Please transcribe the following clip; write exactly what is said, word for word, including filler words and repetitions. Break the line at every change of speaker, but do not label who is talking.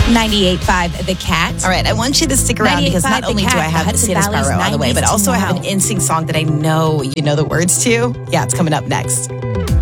ninety-eight point five The Cat.
All right, I want you to stick around because not only do I have the Santa Sparrow on the way, but also I have an N Sync song that I know you know the words to. Yeah, it's coming up next.